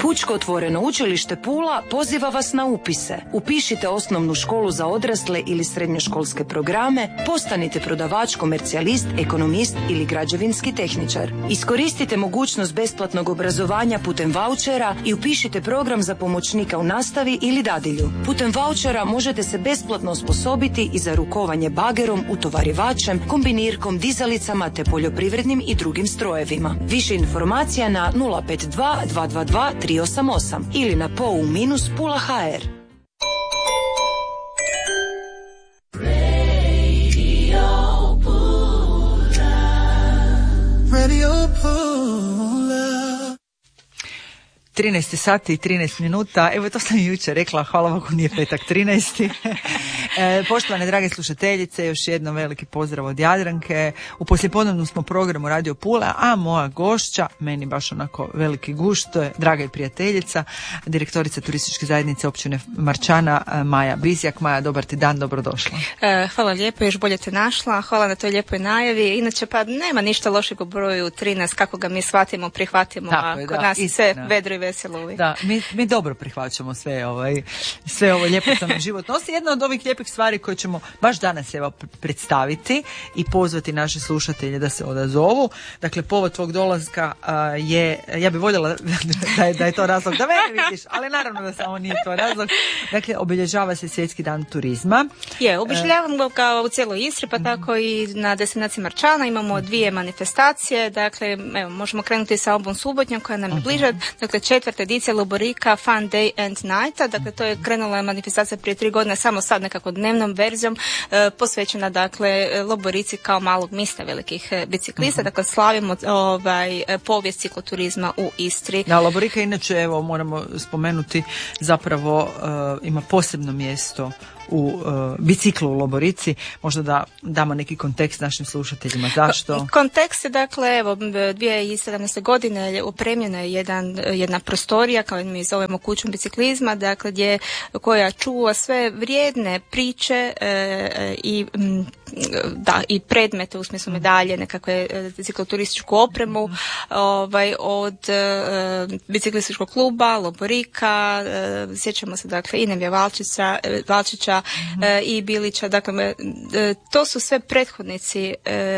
Pučko otvoreno učilište Pula poziva vas na upise. Upišite osnovnu školu za odrasle ili srednjoškolske programe, postanite prodavač, komercijalist, ekonomist ili građevinski tehničar. Iskoristite mogućnost besplatnog obrazovanja putem vaučera i upišite program za pomoćnika u nastavi ili dadilju. Putem vaučera možete se besplatno osposobiti i za rukovanje bagerom, utovarivačem, kombinirkom, dizalicama te poljoprivrednim i drugim strojevima. Više informacija na 052 222 388 ili na pou-pula.hr. Radio Pula. 13 sati i 13 minuta. Evo, to sam jučer rekla, hvala Bogu nije petak 13. Poštovane drage slušateljice, još jednom veliki pozdrav od Jadranke. U poslijepodnevnom smo programu Radio Pula, a moja gošća, meni baš onako veliki gušt, to je draga i prijateljica, direktorica turističke zajednice općine Marčana, Maja Bizjak. Maja, dobar ti dan, dobrodošla. Hvala lijepo, još bolje te našla. Hvala na toj lijepoj najavi. Inače, pa nema ništa lošeg u broju 13, kako ga mi shvatimo, prihvatimo, tako, a kod nas sve vedro i veselo uvijek. Da, mi dobro prihvaćamo sve ovo lijepo što nam život nosi. Jedna od ovih lijepih stvari koje ćemo baš danas predstaviti i pozvati naše slušatelje da se odazovu. Dakle, povod tvog dolaska je, ja bih voljela da je to razlog da mene vidiš, ali naravno da samo nije to razlog. Dakle, obilježava se Svjetski dan turizma. Obilježavamo ga u cijeloj Istri, pa tako i na destinaciji Marčana imamo 2 manifestacije. Dakle, evo, možemo krenuti sa Obom Subotnjom koja nam je bliža. Dakle, 4. edicija Loborika Fun Day and Night. Dakle, to je krenula manifestacija prije 3 godine, samo sad nekako dnevnom verzijom, posvećena dakle Loborici kao malog mista velikih biciklista. Dakle, slavimo povijest cikloturizma u Istri. Da, Loborika inače, evo, moramo spomenuti, zapravo ima posebno mjesto u biciklu u Loborici. Možda da damo neki kontekst našim slušateljima. Zašto? Kontekst je, dakle, evo, 2017. godine opremljena je jedna prostorija, kao mi zovemo kućom biciklizma, dakle, koja čuva sve vrijedne priče i predmete, u smislu medalje, nekakve cikloturističku opremu, od biciklističkog kluba, Loborika, sjećamo se, dakle, i Nevija Valčića, i Bilića, dakle, to su sve prethodnici,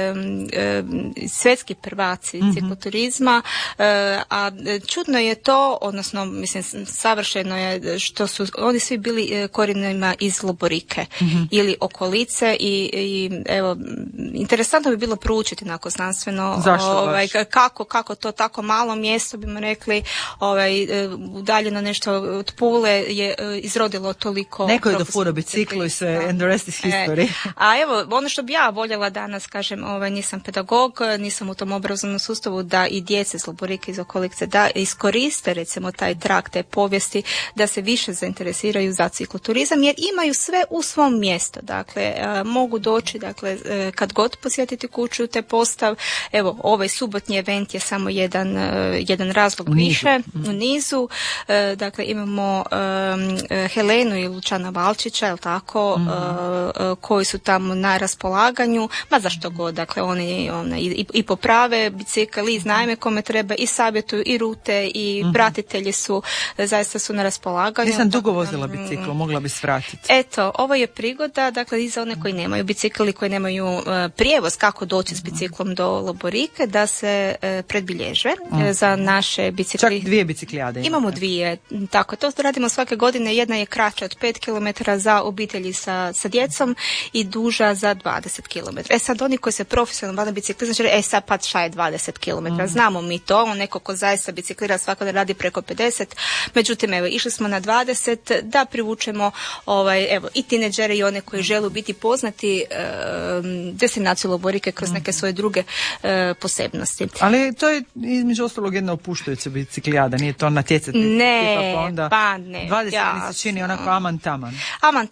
svjetski prvaci cikloturizma, a čudno je to, odnosno, mislim, savršeno je što su oni svi bili korijenima iz Loborike ili okolice i evo, interesantno bi bilo proučiti onako znanstveno kako to tako malo mjesto, bimo rekli, udaljeno nešto od Pule je izrodilo toliko. Neko je dofuro biciklu i sve, and the rest is history. A evo, ono što bi ja voljela danas, kažem, nisam pedagog, nisam u tom obrazovnom sustavu, da i djece iz Loborike, iz okolice, da iskoriste recimo taj trak, te povijesti, da se više zainteresiraju za cikloturizam, jer imaju sve u svom mjestu. Dakle, mogu doći, dakle, kad god posjetiti kuću, te postav. Evo, ovaj subotnji event je samo jedan razlog više u nizu. Dakle, imamo Helenu i Lučana Valčića, jel tako, koji su tamo na raspolaganju, ma zašto god, dakle, oni i poprave bicikl, i iznajme kome treba, i savjetuju, i rute, i pratitelji zaista su na raspolaganju. Nisam dugo vozila bicikl, mogla bi svratiti. Eto, ovo je prigoda, dakle, i za one koji nemaju bicikl i koji nemaju prijevoz kako doći s biciklom do Loborike, da se predbilježe za naše bicikli. Čak 2 biciklijade. Imamo 2, tako, to radimo svake godine, jedna je kraća od 5 km za obitelji sa djecom i duža za 20 km. Sad oni koji se profesionalno bave biciklizmom će reći, sad pa šta je 20 km? Znamo mi to, neko ko zaista biciklira svako da radi preko 50, međutim, evo, išli smo na 20 da privučemo evo, i tineđere i one koji žele biti poznati destinaciju Loborike kroz neke svoje druge posebnosti. Ali to je između ostalog jedna opuštajuća biciklijada, nije to natjecati. Ne, tipa, pa onda ne. 20 mi se čini onako aman taman.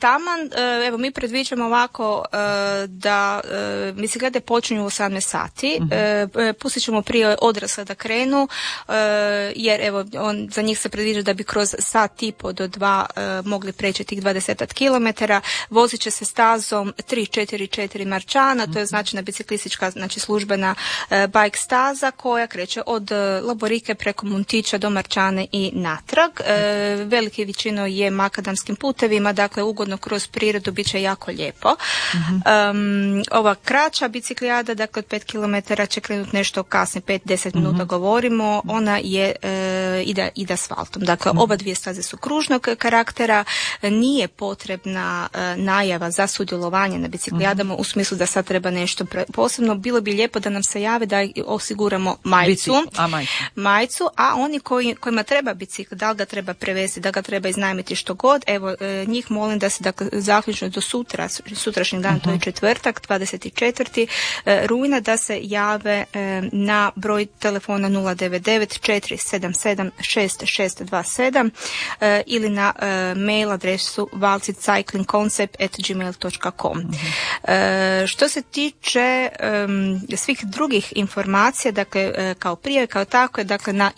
taman, evo mi predviđamo ovako da biciklete počinju u 18 sati, pustit ćemo prije odrasle da krenu, jer evo za njih se predviđa da bi kroz sat i po do 2 mogli preći tih 20 kilometara. Vozit će se stazom 3-4-4 Marčana, to je značajna biciklistička, znači službena bike staza koja kreće od Laborike preko Muntića do Marčane i natrag. Veliki većino je makadamskim putevima, dakle ugodno kroz prirodu, bit će jako lijepo. Ova kraća biciklijada, dakle od 5 km će krenuti nešto kasnije, 5-10 minuta govorimo, ona je ide asfaltom. Dakle, oba dvije staze su kružnog karaktera, nije potrebna najava za sudjelovanje na biciklijadama u smislu da sad treba nešto posebno. Bilo bi lijepo da nam se jave da osiguramo majicu, a oni kojima treba bicikl, da li ga treba prevesti, da ga treba iznajmiti što god, evo njih molim da se dakle zaključno do sutrašnjeg dana, to je četvrtak 24. rujna, da se jave na broj telefona 099 477 6627 ili na mail adresu valcitcyclingconcept@gmail.com. Što se tiče svih drugih informacija, dakle kao prije, kao tako je, dakle na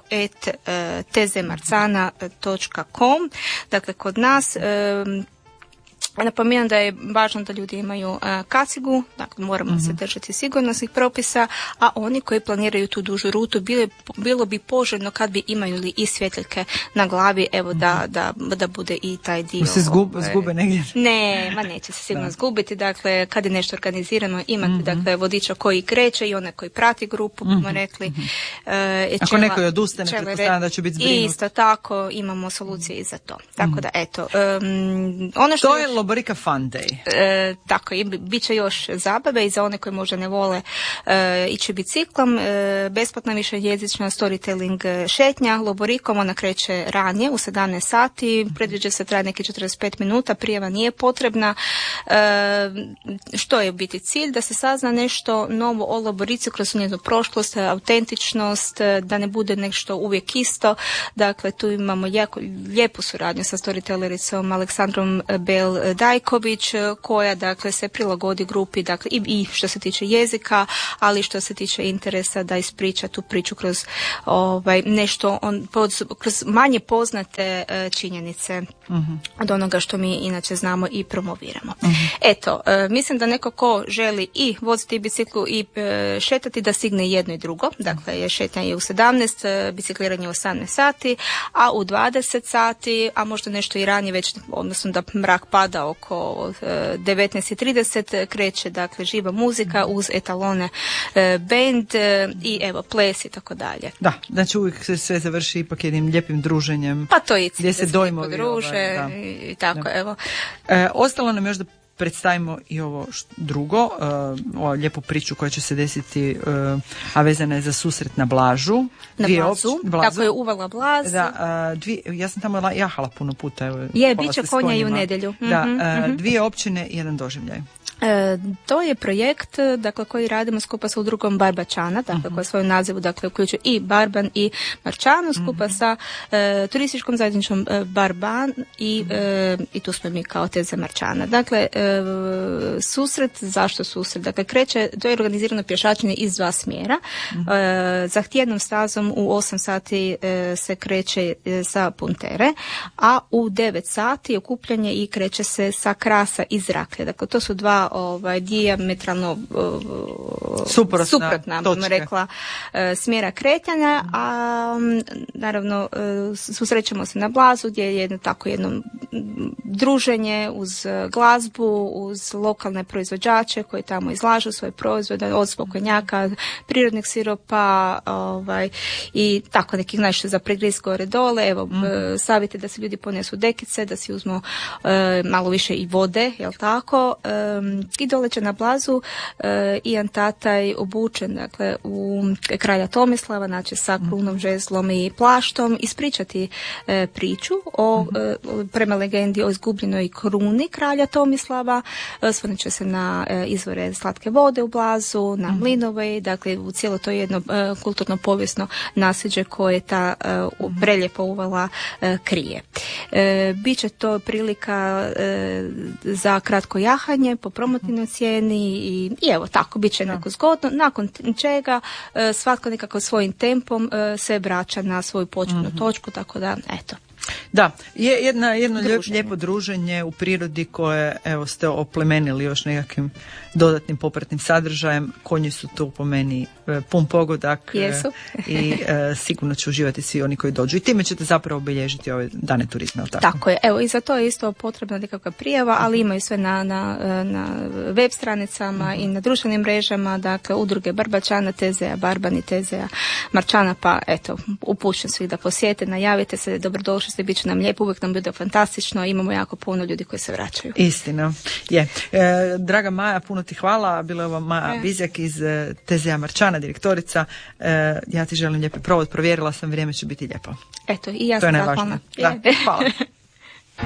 info@tzmarcana.com, dakle kod nas. Napominjem da je važno da ljudi imaju kacigu, dakle moramo se držati sigurnosnih propisa, a oni koji planiraju tu dužu rutu bilo bi poželjno kad bi imali i svjetiljke na glavi, evo da bude i taj dio. Se zgube negdje? Ne, neće se sigurno zgubiti, dakle kad je nešto organizirano imate dakle vodiča koji kreće i onaj koji prati grupu, smo rekli. Ako neko je odustane, pretpostavljam da će biti zbrinut. Isto tako, imamo solucije i za to. Tako da, eto, ono što to je Laborika Fun Day. Tako je, bit će još zabave i za one koji možda ne vole ići biciklom. Besplatna višejezična storytelling šetnja Laborikom, ona kreće ranije u 17 sati, predviđa se traje neki 45 minuta, prijava nije potrebna. Što je biti cilj? Da se sazna nešto novo o Laborici kroz njenu prošlost, autentičnost, da ne bude nešto uvijek isto. Dakle, tu imamo jako lijepu suradnju sa storytellericom Aleksandrom Bel-Dajković, koja dakle se prilagodi grupi, dakle i što se tiče jezika, ali što se tiče interesa da ispriča tu priču kroz nešto kroz manje poznate činjenice od onoga što mi inače znamo i promoviramo. Eto, mislim da neko ko želi i voziti biciklu i šetati, da stigne jedno i drugo. Dakle, šetanje je u 17, bicikliranje u 18 sati, a u 20 sati, a možda nešto i ranije već, odnosno da mrak pada oko 19:30, kreće dakle živa muzika uz etalone band i evo ples i tako dalje. Da, znači uvijek se sve završi ipak jednim lijepim druženjem. Pa to i gdje se dojmovi druže i tako, evo. Ostalo nam još da predstavimo i ovo drugo, ovu lijepu priču koja će se desiti, a vezana je za susret na Blažu. Na Blazu, tako je uvala Blaz. Da, ja sam tamo jahala puno puta. Evo, bit će konja i u nedjelju. Da, 2 općine i 1 doživljaj. To je projekt dakle, koji radimo skupa sa udrugom Barbačana, dakle, koja svoju nazivu dakle, uključuje i Barban i Marčanu, skupa sa turističkom zajedničkom Barban i tu smo mi kao TZ Marčana. Dakle, zašto susret? Dakle, to je organizirano pješačenje iz 2 smjera. Zahtjevnom stazom u 8 sati se kreće sa Puntere, a u 9 sati okupljanje i kreće se sa Krasa iz Raklje. Dakle, to su 2 dijametralno suprotna rekla smjera kretanja, a naravno susrećemo se na Blazu gdje je jedno druženje uz glazbu, uz lokalne proizvođače koji tamo izlažu svoje proizvode, od spokojnjaka, prirodnih siropa i tako nekih nešto za pregriz gore dole. Evo, savjeti da se ljudi ponesu dekice, da si uzmu malo više i vode, jel tako? I dole će na Blazu Ian Tataj obučen dakle, u kralja Tomislava, znači sa krunom, žezlom i plaštom, ispričati priču prema legendi o izgubljenoj kruni kralja Tomislava, osvrnut će se na izvore slatke vode u Blazu, na mlinove, dakle u cijelo to jedno kulturno-povijesno nasljeđe koje ta preljepa uvala krije. Biće to prilika za kratko jahanje po promotivnoj cijeni i evo tako, bit će neko zgodno, nakon čega svatko nekako svojim tempom se vraća na svoju početnu točku, tako da eto. Da, je jedno lijepo druženje u prirodi koje evo ste oplemenili još nekakvim dodatnim popratnim sadržajem. Konji su tu po meni pun pogodak. Jesu. I sigurno će uživati svi oni koji dođu. I time ćete zapravo obilježiti ove dane turizma. Tako je. Evo i za to je isto potrebna nekakva prijava, ali imaju sve na web stranicama i na društvenim mrežama, dakle udruge Barbačana, Tezea, Barbani, Tezea, Marčana, pa eto, upućujem svi da posjete, najavite se, dobrodošli ste, bit će nam lijepo, uvijek nam bude fantastično, imamo jako puno ljudi koji se vraćaju. Istina, je. Draga Maja, puno ti hvala, bila je ova Maja Bizjak iz Tezea Marčana, direktorica. Ja ti želim lijepi provod, provjerila sam, vrijeme će biti lijepo. Eto, i ja sam zahvalna. Hvala.